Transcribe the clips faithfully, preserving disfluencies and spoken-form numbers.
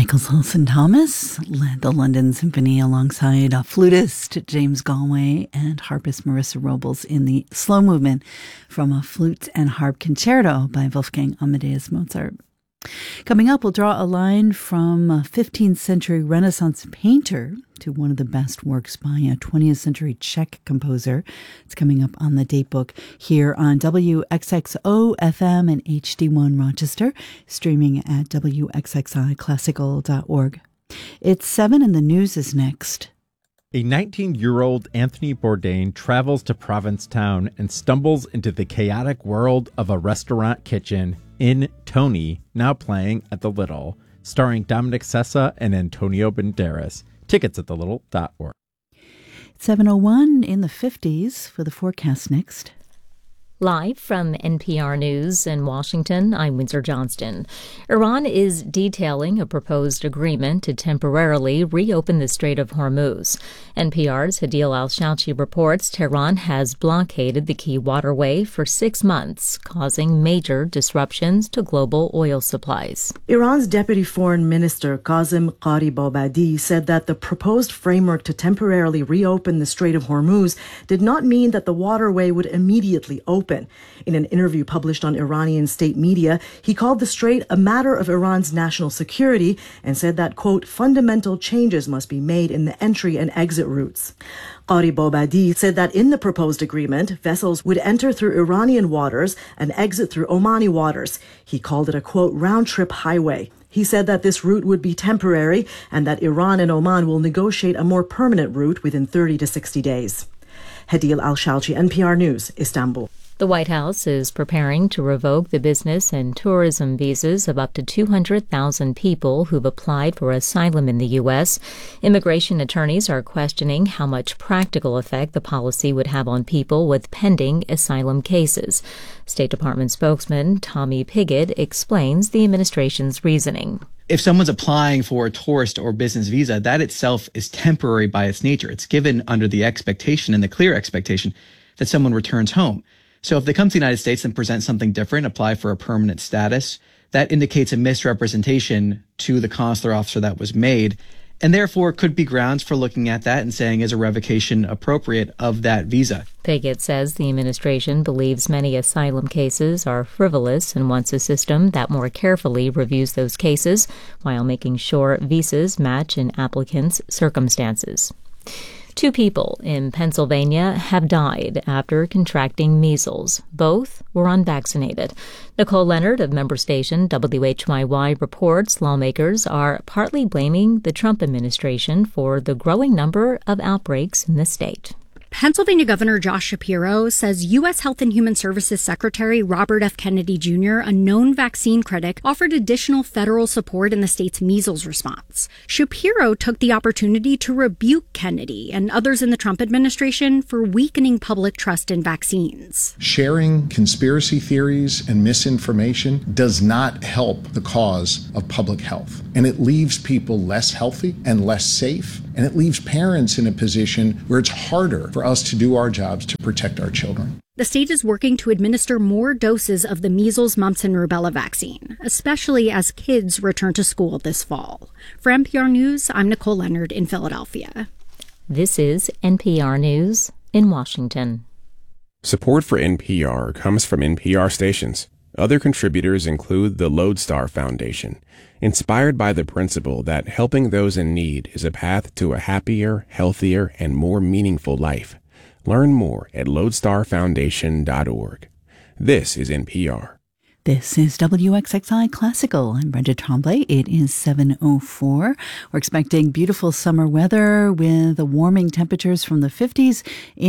Michael Solson Thomas led the London Symphony alongside a flutist James Galway and harpist Marissa Robles in the slow movement from a flute and harp concerto by Wolfgang Amadeus Mozart. Coming up, we'll draw a line from a fifteenth century Renaissance painter to one of the best works by a twentieth century Czech composer. It's coming up on the date book here on W X X O F M and H D one Rochester, streaming at W X X I classical dot org. It's seven and the news is next. A nineteen-year-old Anthony Bourdain travels to Provincetown and stumbles into the chaotic world of a restaurant kitchen in Tony, now playing at the Little, starring Dominic Sessa and Antonio Banderas. Tickets at the little dot org. seven oh one in the fifties for the forecast next. Live from N P R News in Washington, I'm Windsor Johnston. Iran is detailing a proposed agreement to temporarily reopen the Strait of Hormuz. N P R's Hadil Al-Shalchi reports Tehran has blockaded the key waterway for six months, causing major disruptions to global oil supplies. Iran's Deputy Foreign Minister Qasem Gharibabadi said that the proposed framework to temporarily reopen the Strait of Hormuz did not mean that the waterway would immediately open. In an interview published on Iranian state media, he called the strait a matter of Iran's national security and said that, quote, fundamental changes must be made in the entry and exit routes. Gharibabadi said that in the proposed agreement, vessels would enter through Iranian waters and exit through Omani waters. He called it a, quote, round-trip highway. He said that this route would be temporary and that Iran and Oman will negotiate a more permanent route within thirty to sixty days. Hadil Al-Shalchi, N P R News, Istanbul. The White House is preparing to revoke the business and tourism visas of up to two hundred thousand people who've applied for asylum in the U S. Immigration attorneys are questioning how much practical effect the policy would have on people with pending asylum cases. State Department spokesman Tommy Pigott explains the administration's reasoning. If someone's applying for a tourist or business visa, that itself is temporary by its nature. It's given under the expectation and the clear expectation that someone returns home. So if they come to the United States and present something different, apply for a permanent status, that indicates a misrepresentation to the consular officer that was made, and therefore could be grounds for looking at that and saying, is a revocation appropriate of that visa? Pigott says the administration believes many asylum cases are frivolous and wants a system that more carefully reviews those cases while making sure visas match an applicant's circumstances. Two people in Pennsylvania have died after contracting measles. Both were unvaccinated. Nicole Leonard of member station W H Y Y reports lawmakers are partly blaming the Trump administration for the growing number of outbreaks in the state. Pennsylvania Governor Josh Shapiro says U S Health and Human Services Secretary Robert F. Kennedy Junior, a known vaccine critic, offered additional federal support in the state's measles response. Shapiro took the opportunity to rebuke Kennedy and others in the Trump administration for weakening public trust in vaccines. Sharing conspiracy theories and misinformation does not help the cause of public health, and it leaves people less healthy and less safe, and it leaves parents in a position where it's harder for us to do our jobs to protect our children. The state is working to administer more doses of the measles, mumps, and rubella vaccine, especially as kids return to school this fall. For N P R News, I'm Nicole Leonard in Philadelphia. This is N P R News in Washington. Support for N P R comes from N P R stations. Other contributors include the Lodestar Foundation, inspired by the principle that helping those in need is a path to a happier, healthier, and more meaningful life. Learn more at lodestar foundation dot org. This is N P R. This is W X X I Classical. I'm Brenda Tremblay. It is seven oh four. We're expecting beautiful summer weather with the warming temperatures from the fifties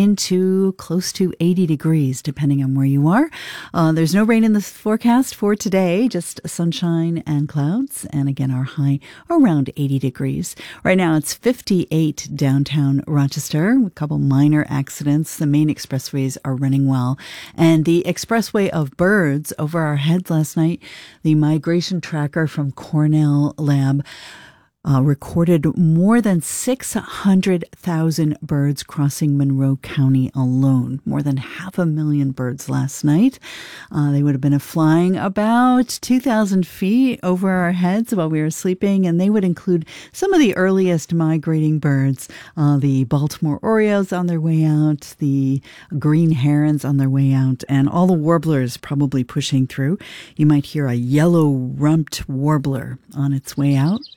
into close to eighty degrees, depending on where you are. Uh, there's no rain in the forecast for today, just sunshine and clouds. And again, our high around eighty degrees. Right now, it's fifty-eight downtown Rochester. A couple minor accidents. The main expressways are running well. And the expressway of birds over our heads last night, the migration tracker from Cornell Lab uh, recorded more than six hundred thousand birds crossing Monroe County alone. More than half a million birds last night. Uh, they would have been flying about two thousand feet over our heads while we were sleeping, and they would include some of the earliest migrating birds, uh, the Baltimore orioles on their way out, the green herons on their way out, and all the warblers probably pushing through. You might hear a yellow-rumped warbler on its way out.